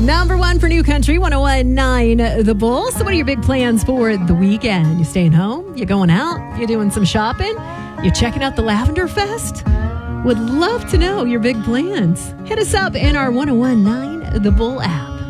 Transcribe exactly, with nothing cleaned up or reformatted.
Number one for New Country, one oh one point nine The Bull. So what are your big plans for the weekend? You staying home? You going out? You doing some shopping? You checking out the Lavender Fest? Would love to know your big plans. Hit us up in our one oh one point nine The Bull app.